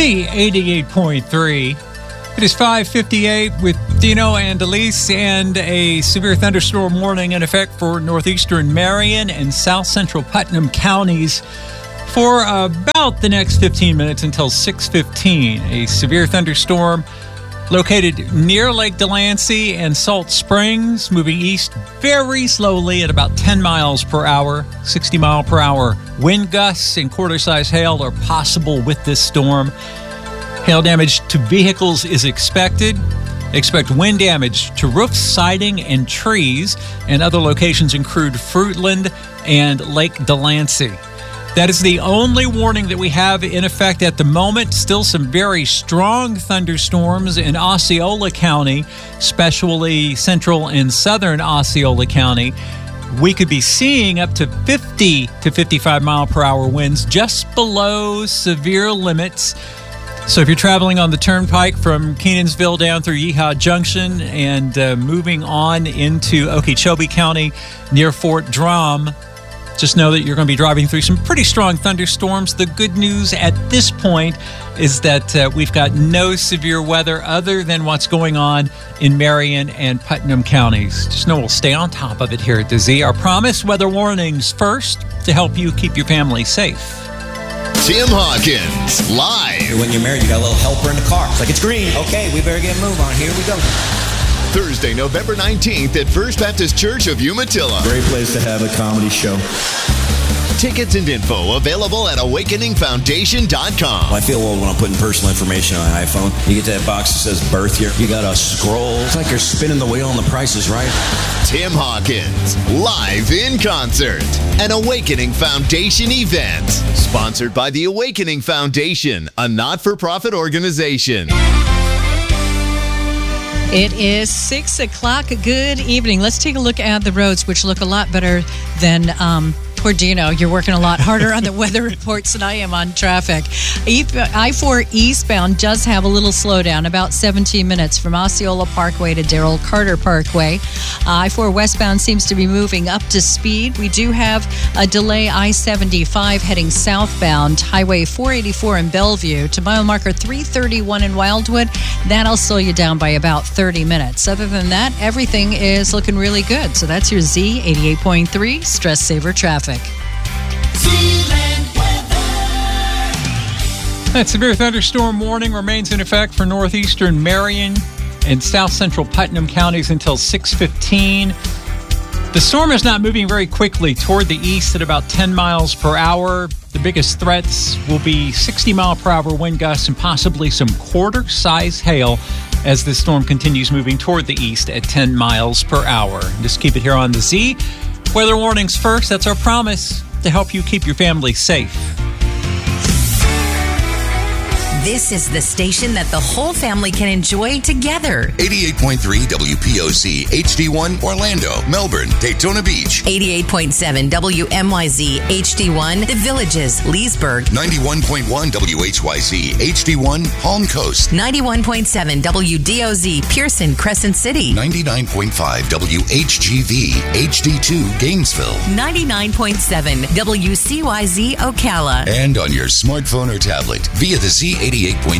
Z88.3. It is 5:58 with Dino and Elise, and a severe thunderstorm warning in effect for northeastern Marion and south central Putnam counties for about the next 15 minutes until 6:15. A severe thunderstorm located near Lake Delancey and Salt Springs, moving east very slowly at about 10 miles per hour. 60 mile per hour wind gusts and quarter-size hail are possible with this storm. Hail damage to vehicles is expected. Expect wind damage to roofs, siding, and trees, and other locations include Fruitland and Lake Delancey. That is the only warning that we have in effect at the moment. Still some very strong thunderstorms in Osceola County, especially central and southern Osceola County. We could be seeing up to 50 to 55 mile per hour winds, just below severe limits. So if you're traveling on the turnpike from Kenansville down through Yeehaw Junction and moving on into Okeechobee County near Fort Drum, just know that you're going to be driving through some pretty strong thunderstorms. The good news at this point is that we've got no severe weather other than what's going on in Marion and Putnam counties. Just know we'll stay on top of it here at the Z. Our promise, weather warnings first to help you keep your family safe. Tim Hawkins, live. When you're married, you got a little helper in the car. It's like, it's green. Okay, we better get a move on. Here we go. Thursday, November 19th at First Baptist Church of Umatilla. Great place to have a comedy show. Tickets and info available at awakeningfoundation.com. I feel old when I'm putting personal information on an iPhone. You get that box that says birth year. You got to scroll. It's like you're spinning the wheel and the price is right. Tim Hawkins, live in concert. An Awakening Foundation event. Sponsored by the Awakening Foundation, a not-for-profit organization. It is 6 o'clock. Good evening. Let's take a look at the roads, which look a lot better than poor Dino. You're working a lot harder on the weather reports than I am on traffic. I-4 eastbound does have a little slowdown, about 17 minutes from Osceola Parkway to Darrell Carter Parkway. I-4 westbound seems to be moving up to speed. We do have a delay I-75 heading southbound, Highway 484 in Bellevue to mile marker 331 in Wildwood. That'll slow you down by about 30 minutes. Other than that, everything is looking really good. So that's your Z 88.3 Stress Saver Traffic. That severe thunderstorm warning remains in effect for northeastern Marion and south central Putnam counties until 6:15. The storm is not moving very quickly toward the east at about 10 miles per hour. The biggest threats will be 60 mile per hour wind gusts and possibly some quarter-size hail as this storm continues moving toward the east at 10 miles per hour. Just keep it here on the Z. Weather warnings first. That's our promise to help you keep your family safe. This is the station that the whole family can enjoy together. 88.3 WPOC, HD1, Orlando, Melbourne, Daytona Beach. 88.7 WMYZ, HD1, The Villages, Leesburg. 91.1 WHYZ, HD1, Palm Coast. 91.7 WDOZ, Pearson, Crescent City. 99.5 WHGV, HD2, Gainesville. 99.7 WCYZ, Ocala. And on your smartphone or tablet via the Z88.3